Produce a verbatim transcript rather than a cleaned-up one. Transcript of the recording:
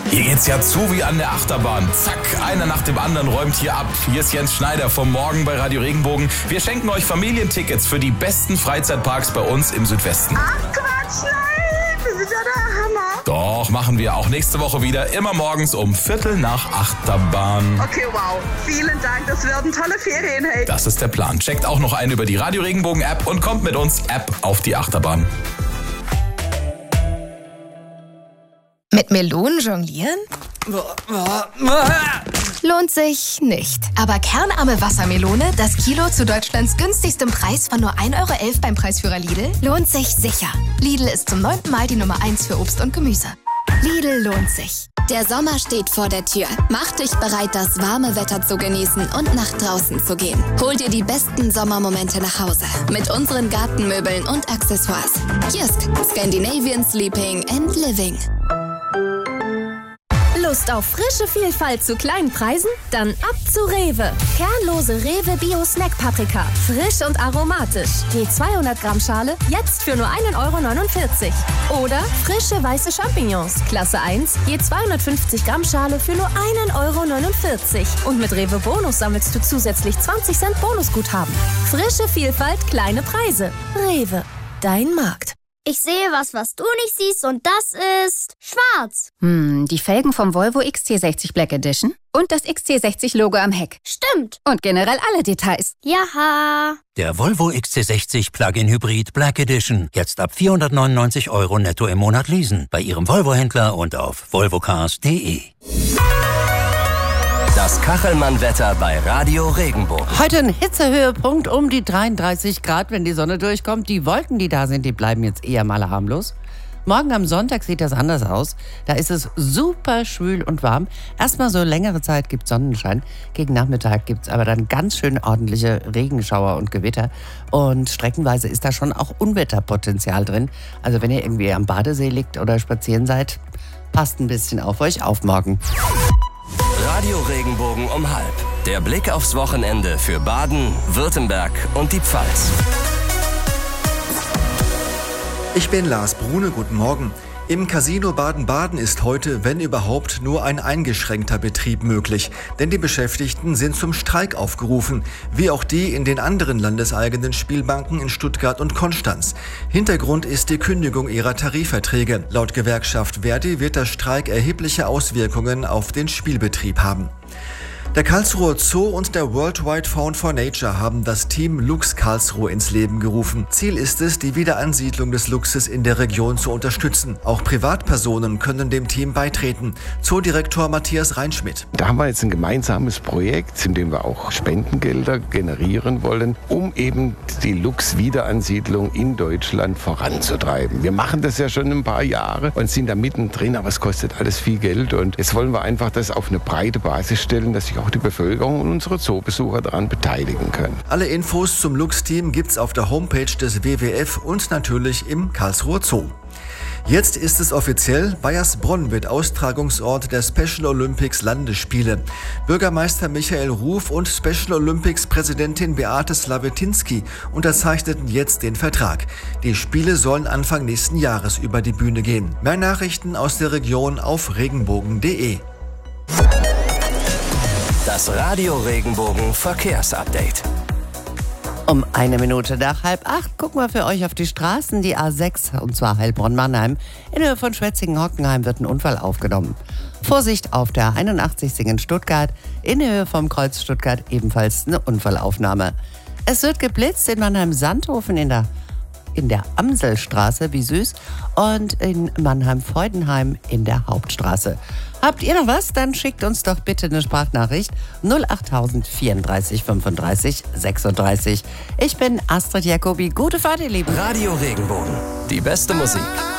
Hier geht's ja zu wie an der Achterbahn. Zack, einer nach dem anderen räumt hier ab. Hier ist Jens Schneider vom Morgen bei Radio Regenbogen. Wir schenken euch Familientickets für die besten Freizeitparks bei uns im Südwesten. Ach Quatsch, nein, das ist ja der Hammer. Doch, machen wir auch nächste Woche wieder, immer morgens um Viertel nach Achterbahn. Okay, wow, vielen Dank, das werden tolle Ferien, hey. Das ist der Plan. Checkt auch noch ein über die Radio Regenbogen App und kommt mit uns App auf die Achterbahn. Mit Melonen jonglieren? Lohnt sich nicht. Aber kernarme Wassermelone, das Kilo zu Deutschlands günstigstem Preis von nur ein Euro elf beim Preisführer Lidl, lohnt sich sicher. Lidl ist zum neunten Mal die Nummer eins für Obst und Gemüse. Lidl lohnt sich. Der Sommer steht vor der Tür. Mach dich bereit, das warme Wetter zu genießen und nach draußen zu gehen. Hol dir die besten Sommermomente nach Hause mit unseren Gartenmöbeln und Accessoires. Jysk, Scandinavian Sleeping and Living. Lust auf frische Vielfalt zu kleinen Preisen? Dann ab zu Rewe. Kernlose Rewe Bio Snack Paprika. Frisch und aromatisch. Je zweihundert Gramm Schale jetzt für nur ein Euro neunundvierzig. Oder frische weiße Champignons. Klasse eins. Je zweihundertfünfzig Gramm Schale für nur ein Euro neunundvierzig. Und mit Rewe Bonus sammelst du zusätzlich zwanzig Cent Bonusguthaben. Frische Vielfalt, kleine Preise. Rewe. Dein Markt. Ich sehe was, was du nicht siehst, und das ist schwarz. Hm, die Felgen vom Volvo X C sechzig Black Edition und das X C sechzig Logo am Heck. Stimmt. Und generell alle Details. Jaha. Der Volvo X C sechzig Plug-in Hybrid Black Edition. Jetzt ab vierhundertneunundneunzig Euro netto im Monat leasen. Bei Ihrem Volvo-Händler und auf volvocars punkt de. Das Kachelmann-Wetter bei Radio Regenbogen. Heute ein Hitzehöhepunkt um die dreiunddreißig Grad, wenn die Sonne durchkommt. Die Wolken, die da sind, die bleiben jetzt eher mal harmlos. Morgen am Sonntag sieht das anders aus. Da ist es super schwül und warm. Erstmal so längere Zeit gibt es Sonnenschein. Gegen Nachmittag gibt es aber dann ganz schön ordentliche Regenschauer und Gewitter. Und streckenweise ist da schon auch Unwetterpotenzial drin. Also wenn ihr irgendwie am Badesee liegt oder spazieren seid, passt ein bisschen auf euch auf morgen. Radio Regenbogen um halb. Der Blick aufs Wochenende für Baden, Württemberg und die Pfalz. Ich bin Lars Brune, guten Morgen. Im Casino Baden-Baden ist heute, wenn überhaupt, nur ein eingeschränkter Betrieb möglich. Denn die Beschäftigten sind zum Streik aufgerufen, wie auch die in den anderen landeseigenen Spielbanken in Stuttgart und Konstanz. Hintergrund ist die Kündigung ihrer Tarifverträge. Laut Gewerkschaft Verdi wird der Streik erhebliche Auswirkungen auf den Spielbetrieb haben. Der Karlsruher Zoo und der Worldwide Fund for Nature haben das Team Luchs Karlsruhe ins Leben gerufen. Ziel ist es, die Wiederansiedlung des Luchses in der Region zu unterstützen. Auch Privatpersonen können dem Team beitreten. Zoodirektor Matthias Reinschmidt. Da haben wir jetzt ein gemeinsames Projekt, in dem wir auch Spendengelder generieren wollen, um eben die Luchs-Wiederansiedlung in Deutschland voranzutreiben. Wir machen das ja schon ein paar Jahre und sind da mittendrin, aber es kostet alles viel Geld. Und jetzt wollen wir einfach das auf eine breite Basis stellen, dass sich auch die Bevölkerung und unsere Zoobesucher daran beteiligen können. Alle Infos zum Luchs-Team gibt's auf der Homepage des W W F und natürlich im Karlsruher Zoo. Jetzt ist es offiziell, Baiersbronn wird Austragungsort der Special Olympics Landesspiele. Bürgermeister Michael Ruf und Special Olympics Präsidentin Beate Slawetinski unterzeichneten jetzt den Vertrag. Die Spiele sollen Anfang nächsten Jahres über die Bühne gehen. Mehr Nachrichten aus der Region auf regenbogen punkt de. Das Radio Regenbogen Verkehrsupdate. Um eine Minute nach halb acht gucken wir für euch auf die Straßen, die A sechs, und zwar Heilbronn-Mannheim. In Höhe von Schwetzingen-Hockenheim wird ein Unfall aufgenommen. Vorsicht auf der einundachtzig in Stuttgart, in Höhe vom Kreuz Stuttgart ebenfalls eine Unfallaufnahme. Es wird geblitzt in Mannheim-Sandhofen in der in der Amselstraße, wie süß, und in Mannheim-Freudenheim in der Hauptstraße. Habt ihr noch was? Dann schickt uns doch bitte eine Sprachnachricht null acht null vier vierunddreißig fünfunddreißig sechsunddreißig. Ich bin Astrid Jacobi. Gute Fahrt, ihr Lieben. Radio Regenbogen. Die beste Musik.